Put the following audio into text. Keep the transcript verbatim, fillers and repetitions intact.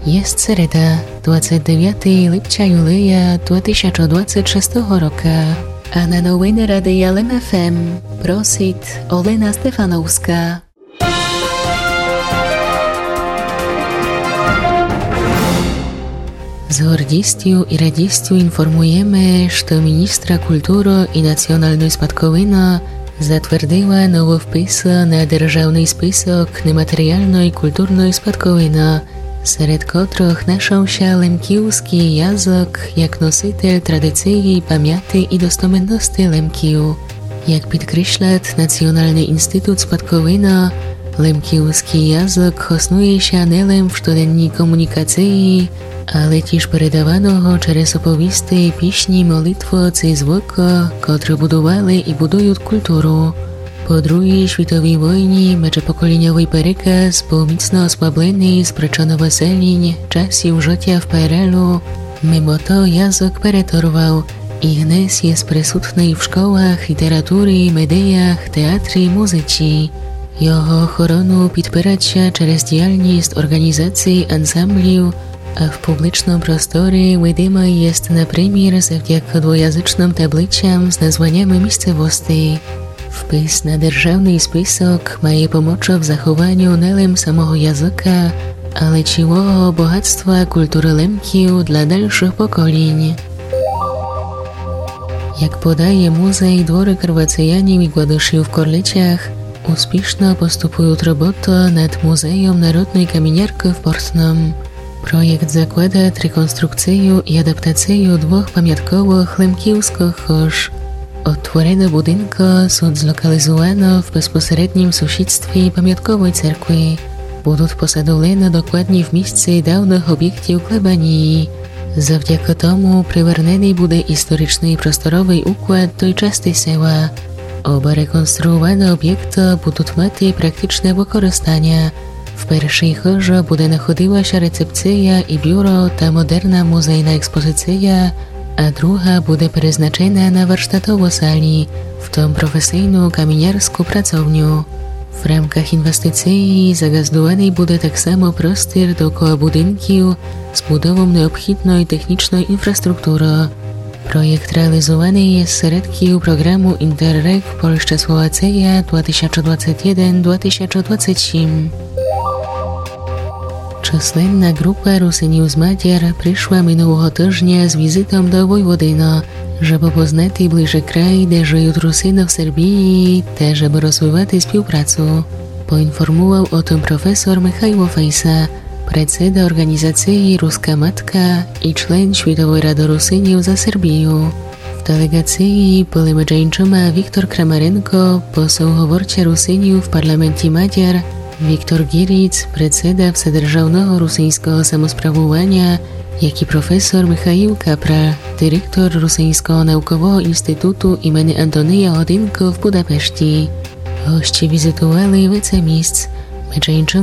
Jest sereda, двадцять дев'ятого липня юлія дві тисячі двадцять шостого року, а на новини Радія Лем еф ем просить Олена Стефановська. Z гордістю і радістю інформуємо, що Міністра культури і національної спадковини затвердила нововпис на державний список нематеріальної культурної спадковини, серед котрих знайшовся лемківський язик як носитель традиції, пам'яті і достоменності лемків. Як підкреслить Національний інститут спадковини, лемківський язик існує не лише в щоденній комунікації, але тіж передаваного через оповісти, пісні, молитви чи звуки, котрі будували і будують культуру. Po druhej światowej wojnie międzypokoleniowy переказ був міцно ослаблений з причин веселінь часів життя в пе ер елу. Mimo to язик переторвав і днес є присутній в школах, літературі, медіях, театрі, музиці. Його охорону підпирається через діяльність організацій, ансамблів, а в публічному просторі видимий є, наприклад, завдяки двоязичним табличкам з названнями місцевостей. Впис на державний список має помочь в захованню не лише самого язика, але цілого багатства культури лемків для дальших поколінь. Як подає музей двори карваціянів і гладушів в Корличах, успішно поступують роботи над музеєм народної камінярки в Портном. Projekt zakłada rekonstrukcję i adaptację dwóch pamiątkowych lемківських хож. Odtworzone budynki są zlokalizowane w bezpośrednim sąsiedztwie pamiątkowej cerkwi. Będą posadowane dokładnie w miejsce dawnych obiektów plebanii. Zawdzięki temu przywarnany będzie historyczny i prostorowy układ tej części sela. Oba rekonstruowane obiekty będą mieć praktyczne wykorzystanie. W pierwszej chorze będzie znajdowała się recepcja i biuro ta moderna muzejna ekspozycja, a druga będzie przeznaczona na warsztatowe sali, w tym profesyjną kamieniarską pracownię. W ramach inwestycji zagazdowany będzie tak samo prostor dookoła budynków z budową необхідної technicznej infrastruktury. Projekt realizowany jest z środków programu Interreg Polska-Słowacja dwa tysiące dwudziesty pierwszy do dwa tysiące dwudziestego trzeciego. Численна група русинів з Мадяр прийшла минулого тижня з візитом до Войводина, щоб познати ближче край, де живуть русини в Сербії, та щоб розвивати співпрацю. Поінформував о tym професор Михайло Фейса, председа організації «Руська матка» і член Світової ради русинів за Сербію. В делегації були між іншими Віктор Крамаренко, посол говорча русинів в парламенті Мадяр, Wiktor Giric, predseda Wседержавного Rusyńskiego Samosprawowania, jak i profesor Michał Kapra, dyrektor Rusyńskiego Naukowego Instytutu imienia Antonia Hodynko w Budapeszcie. Goście wizytowali wiele miejsc, między innymi